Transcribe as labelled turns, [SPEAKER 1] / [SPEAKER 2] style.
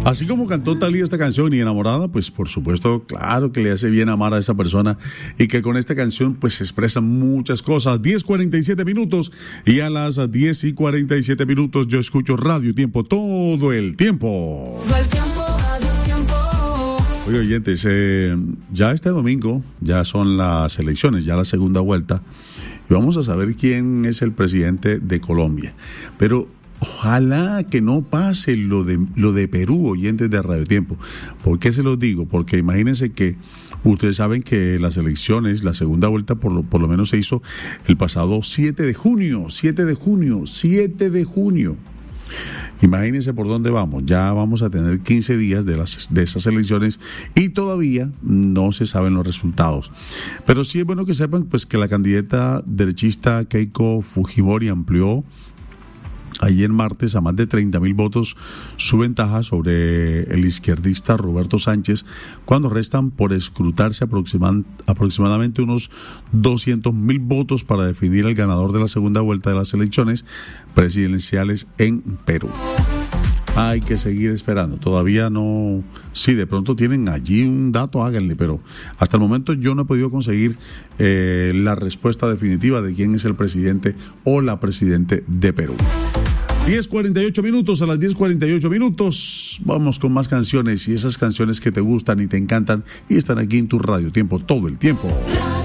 [SPEAKER 1] Así como cantó Thalía esta canción y Enamorada, pues por supuesto, claro que le hace bien amar a esa persona y que con esta canción pues se expresan muchas cosas. 10:47 minutos y a las 10:47 minutos yo escucho Radio Tiempo todo el tiempo. Oye, oyentes, ya este domingo ya son las elecciones, ya la segunda vuelta, y vamos a saber quién es el presidente de Colombia. Pero ojalá que no pase lo de Perú, oyentes de Radio Tiempo. ¿Por qué se los digo? Porque imagínense que ustedes saben que las elecciones, la segunda vuelta por lo menos se hizo el pasado 7 de junio. Imagínense por dónde vamos. Ya vamos a tener 15 días de esas elecciones y todavía no se saben los resultados. Pero sí es bueno que sepan pues que la candidata derechista Keiko Fujimori amplió ayer martes a más de 30,000 votos su ventaja sobre el izquierdista Roberto Sánchez, cuando restan por escrutarse aproximadamente unos 200,000 votos para definir el ganador de la segunda vuelta de las elecciones presidenciales en Perú. Hay que seguir esperando, todavía no. Sí, de pronto tienen allí un dato, háganle, pero hasta el momento yo no he podido conseguir la respuesta definitiva de quién es el presidente o la presidente de Perú. 10:48 minutos, a las 10:48 minutos vamos con más canciones, y esas canciones que te gustan y te encantan y están aquí en tu Radio Tiempo todo el tiempo.